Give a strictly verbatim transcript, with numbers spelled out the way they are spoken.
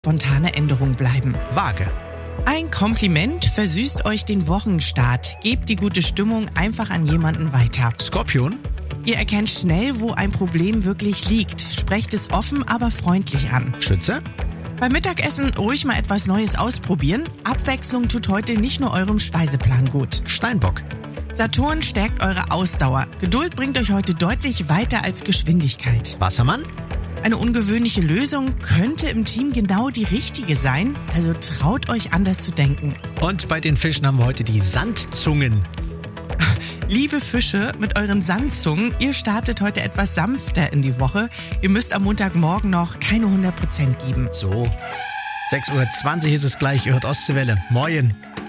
spontane Änderung bleiben. Waage. Ein Kompliment versüßt euch den Wochenstart. Gebt die gute Stimmung einfach an jemanden weiter. Skorpion. Ihr erkennt schnell, wo ein Problem wirklich liegt. Sprecht es offen, aber freundlich an. Schütze. Beim Mittagessen ruhig mal etwas Neues ausprobieren. Abwechslung tut heute nicht nur eurem Speiseplan gut. Steinbock. Saturn stärkt eure Ausdauer. Geduld bringt euch heute deutlich weiter als Geschwindigkeit. Wassermann. Eine ungewöhnliche Lösung könnte im Team genau die richtige sein, also traut euch anders zu denken. Und bei den Fischen haben wir heute die Sandzungen. Liebe Fische mit euren Sandzungen, ihr startet heute etwas sanfter in die Woche. Ihr müsst am Montagmorgen noch keine hundert Prozent geben. So, sechs Uhr zwanzig ist es gleich, ihr hört Ostseewelle. Moin.